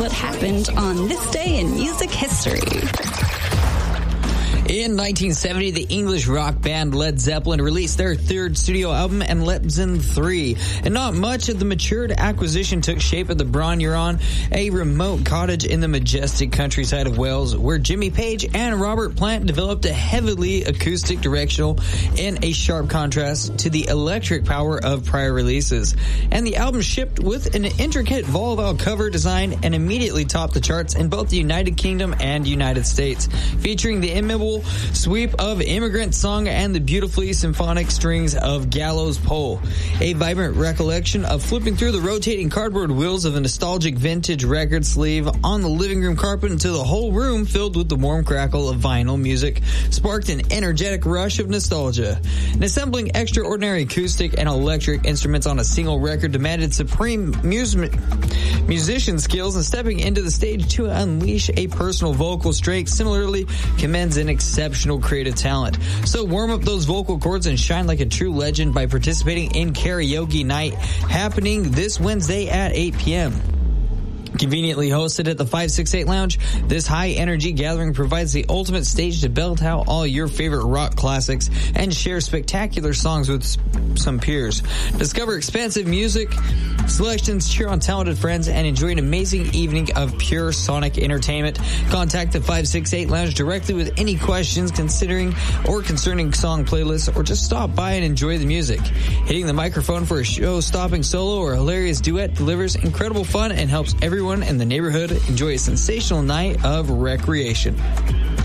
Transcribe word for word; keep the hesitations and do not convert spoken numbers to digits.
what happened on this day in music history. In nineteen seventy, the English rock band Led Zeppelin released their third studio album, And Letzin three. And not much of the matured acquisition took shape at the Bron Euron, a remote cottage in the majestic countryside of Wales, where Jimmy Page and Robert Plant developed a heavily acoustic directional in a sharp contrast to the electric power of prior releases. And the album shipped with an intricate volatile cover design and immediately topped the charts in both the United Kingdom and United States, featuring the immovable sweep of Immigrant Song and the beautifully symphonic strings of Gallows Pole, a vibrant recollection of flipping through the rotating cardboard wheels of a nostalgic vintage record sleeve on the living room carpet until the whole room filled with the warm crackle of vinyl music sparked an energetic rush of nostalgia. And assembling extraordinary acoustic and electric instruments on a single record demanded supreme mus- musician skills, and stepping into the stage to unleash a personal vocal strength similarly commends an exceptional creative talent. So warm up those vocal cords and shine like a true legend by participating in Karaoke Night, happening this Wednesday at eight p.m. Conveniently hosted at the five sixty-eight Lounge, this high-energy gathering provides the ultimate stage to belt out all your favorite rock classics and share spectacular songs with some peers. Discover expansive music selections, cheer on talented friends, and enjoy an amazing evening of pure sonic entertainment. Contact the five sixty-eight Lounge directly with any questions considering or concerning song playlists, or just stop by and enjoy the music. Hitting the microphone for a show-stopping solo or hilarious duet delivers incredible fun and helps everyone in the neighborhood enjoy a sensational night of recreation.